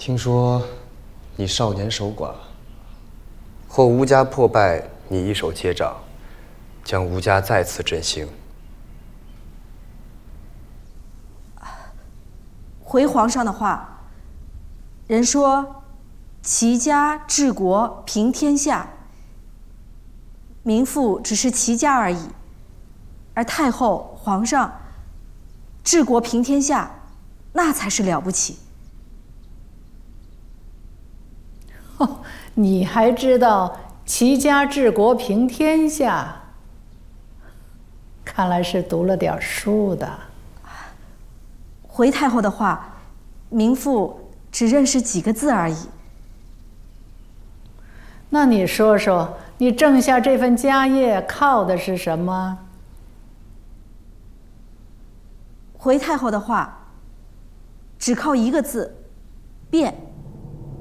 听说你少年守寡， 或吴家破败，你一手接掌，将吴家再次振兴。 回皇上的话，人说齐家治国平天下，民妇只是齐家而已，而太后、皇上治国平天下，那才是了不起。 哦，你还知道齐家治国平天下？看来是读了点书的。 回太后的话，民妇只认识几个字而已。 那你说说，你挣下这份家业靠的是什么？ 回太后的话，只靠一个字，变。